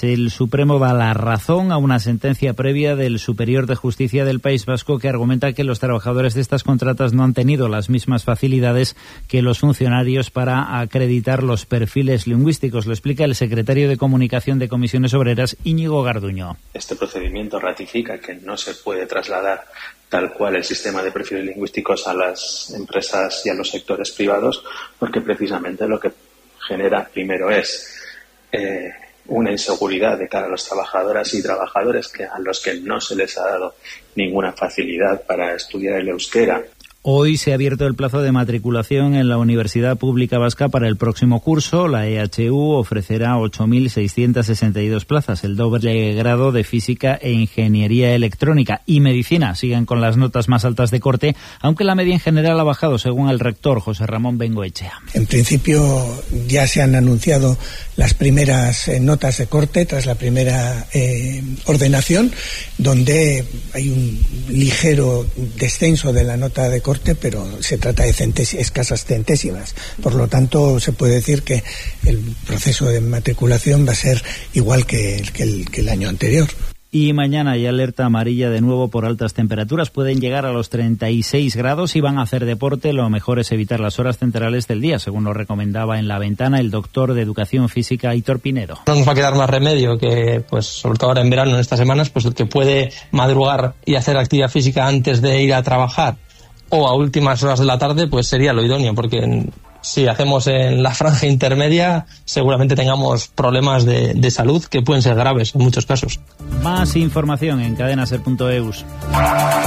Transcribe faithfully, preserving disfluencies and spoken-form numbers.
El Supremo da la razón a una sentencia previa del Superior de Justicia del País Vasco que argumenta que los trabajadores de estas contratas no han tenido las mismas facilidades que los funcionarios para acreditar los perfiles lingüísticos. Lo explica el secretario de Comunicación de Comisiones Obreras, Íñigo Garduño. Este procedimiento ratifica que no se puede trasladar tal cual el sistema de perfiles lingüísticos a las empresas y a los sectores privados, porque precisamente lo que genera primero es eh, una inseguridad de cara a los trabajadoras y trabajadores que a los que no se les ha dado ninguna facilidad para estudiar el euskera. Hoy se ha abierto el plazo de matriculación en la Universidad Pública Vasca para el próximo curso. La E H U ofrecerá ocho mil seiscientas sesenta y dos plazas, el doble grado de Física e Ingeniería Electrónica y Medicina. Siguen con las notas más altas de corte, aunque la media en general ha bajado, según el rector José Ramón Bengoechea. En principio ya se han anunciado las primeras eh, notas de corte tras la primera eh, ordenación, donde hay un ligero descenso de la nota de corte, pero se trata de centés- escasas centésimas. Por lo tanto, se puede decir que el proceso de matriculación va a ser igual que el, que el, que el año anterior. Y mañana hay alerta amarilla de nuevo por altas temperaturas. Pueden llegar a los treinta y seis grados y van a hacer deporte. Lo mejor es evitar las horas centrales del día, según lo recomendaba en La Ventana el doctor de Educación Física Aitor Pinedo. No nos va a quedar más remedio que, pues, sobre todo ahora en verano, en estas semanas, pues el que puede madrugar y hacer actividad física antes de ir a trabajar o a últimas horas de la tarde, pues sería lo idóneo, porque en, si hacemos en la franja intermedia seguramente tengamos problemas de, de salud que pueden ser graves en muchos casos. Más información en cadena ser punto eus.